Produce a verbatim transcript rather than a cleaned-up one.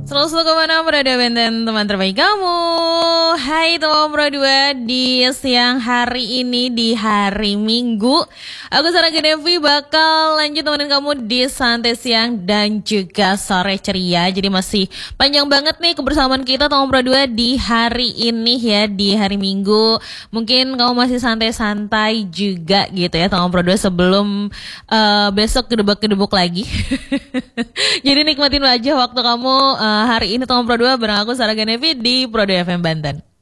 Selalu selalu kemana berada Benten, teman terbaik kamu. Hai teman Pro dua, di siang hari ini, di hari Minggu, aku Sarah Genevi bakal lanjut temenin kamu di santai siang dan juga sore ceria. Jadi masih panjang banget nih kebersamaan kita teman Pro dua di hari ini ya, di hari Minggu. Mungkin kamu masih santai-santai juga gitu ya teman Pro dua sebelum uh, besok kedebak-kedebuk lagi. Jadi nikmatin aja waktu kamu uh, hari ini teman Pro dua bareng aku Sarah Genevi di Pro dua F M Banten.